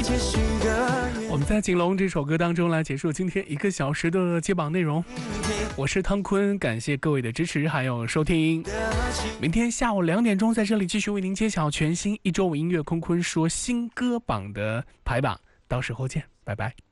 我们在景龙这首歌当中来结束今天1个小时的接榜内容。我是汤坤，感谢各位的支持还有收听。明天下午2点钟在这里继续为您揭晓全新1周5音乐坤坤说新歌榜的排榜，到时候见，拜拜。